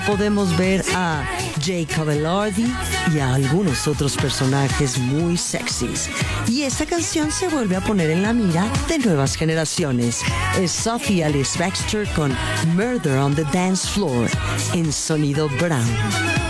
podemos ver a Jacob Elordi y a algunos otros personajes muy sexys. Y esta canción se vuelve a poner en la mira de nuevas generaciones. Es Sophie Alice Baxter con Murder on the Dance Floor en Sonido Brown.